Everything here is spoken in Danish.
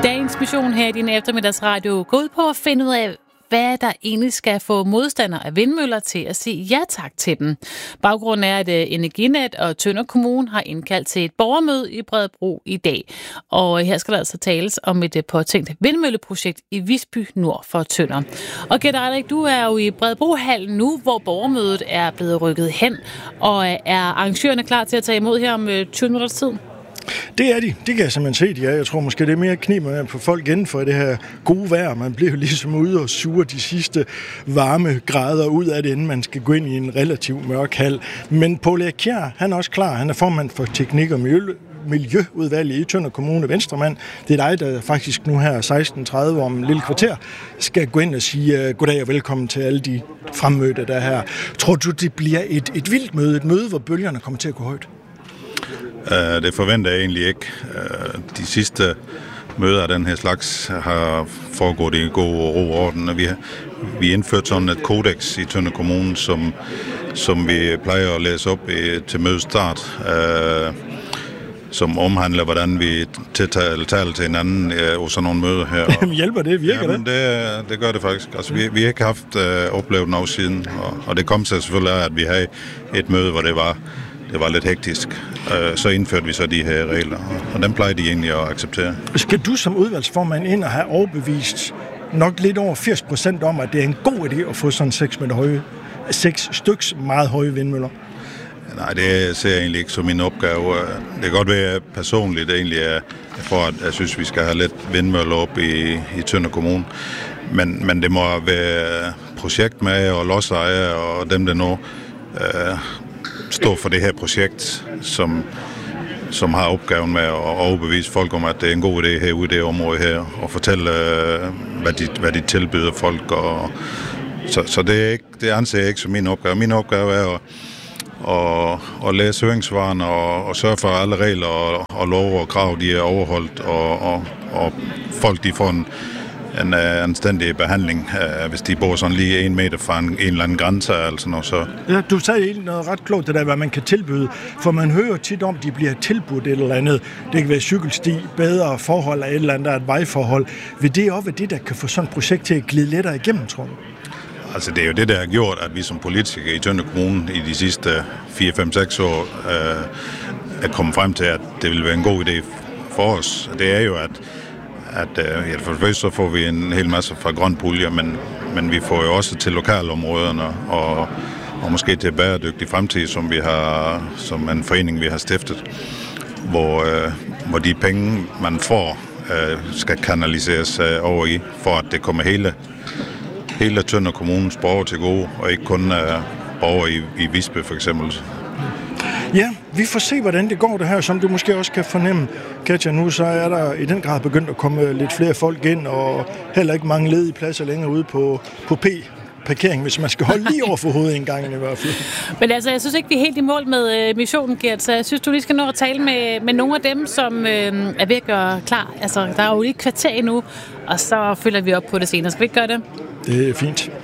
Dagens mission her i din eftermiddagsradio går ud på at finde ud af, hvad der egentlig skal få modstandere af vindmøller til at sige ja tak til dem. Baggrunden er, at Energinet og Tønder Kommune har indkaldt til et borgermøde i Bredebro i dag. Og her skal der altså tales om et påtænkt vindmølleprojekt i Visby nord for Tønder. Og Gert Eirik, du er jo i Bredebrohallen nu, hvor borgermødet er blevet rykket hen. Og er arrangørerne klar til at tage imod her om 20 minutters tid? Det er de. Det kan jeg simpelthen se, de er. Jeg tror måske, det er mere knib med at få folk inden for det her gode vejr. Man bliver jo ligesom ude og suger de sidste varme grader ud af det, inden man skal gå ind i en relativt mørk hal. Men Poul Erik Kjær, han er også klar. Han er formand for teknik- og miljøudvalget i Tønder Kommune, Venstremand. Det er dig, der faktisk nu her 16:30 om en lille kvarter skal gå ind og sige goddag og velkommen til alle de fremmødte, der er her. Tror du, det bliver et vildt møde? Et møde, hvor bølgerne kommer til at gå højt? Det forventer jeg egentlig ikke. De sidste møder af den her slags har foregået i god ro og orden. Vi indførte sådan et kodex i Tønder Kommune, som vi plejer at læse op til mødestart, som omhandler, hvordan vi taler til hinanden og sådan nogle møder her. Jamen hjælper det? Virker det? Det gør det faktisk. Altså, vi har ikke haft oplevet noget siden, og det kom sig selvfølgelig af, at vi havde et møde, hvor det var lidt hektisk. Så indførte vi så de her regler, og dem plejer de egentlig at acceptere. Skal du som udvalgsformand ind og have overbevist nok lidt over 80% om, at det er en god idé at få sådan 6 styks meget høje vindmøller? Nej, det ser jeg egentlig ikke som min opgave. Det kan godt være, at personligt egentlig er for, at jeg synes, vi skal have lidt vindmøller op i Tønder Kommune. Men det må være projekt med og lodsejere og dem, der nu stå for det her projekt, som har opgaven med at overbevise folk om, at det er en god idé herude i det område her, og fortælle, hvad de tilbyder folk. Så det anser jeg ikke som min opgave. Min opgave er at læse høringsvarene og sørge for, at alle regler og lov og krav de er overholdt, og folk de får en anstændig behandling, hvis de bor sådan lige 1 meter fra en eller anden grænse. Altså noget, så. Ja, du sagde egentlig noget ret klogt, det der, hvad man kan tilbyde, for man hører tit om, at de bliver tilbudt et eller andet. Det kan være cykelsti, bedre forhold af et eller andet, et vejforhold. Vil det også være det, der kan få sådan et projekt til at glide lettere igennem, tror du? Altså det er jo det, der har gjort, at vi som politikere i Tønder Kommune i de sidste 4-5-6 år er kommet frem til, at det vil være en god idé for os. Det er jo, at for det første så får vi en hel masse fra grøn pulje, men vi får jo også til lokalområderne og måske til bæredygtig fremtid, som en forening, vi har stiftet, hvor de penge, man får, skal kanaliseres over i, for at det kommer hele Tønder Kommunes borgere til gode, og ikke kun borgere i Visby for eksempel. Ja, vi får se, hvordan det går det her, som du måske også kan fornemme, Katja. Nu så er der i den grad begyndt at komme lidt flere folk ind, og heller ikke mange ledige pladser længere ude på P-parkering, hvis man skal holde lige over for hovedet en gang i hvert fald. Men altså, jeg synes ikke, vi er helt i mål med missionen, Gert, så jeg synes, du lige skal nå at tale med nogle af dem, som er ved at gøre klar. Altså, der er jo lige et kvarter endnu, og så følger vi op på det senere. Skal vi ikke gøre det? Det er fint.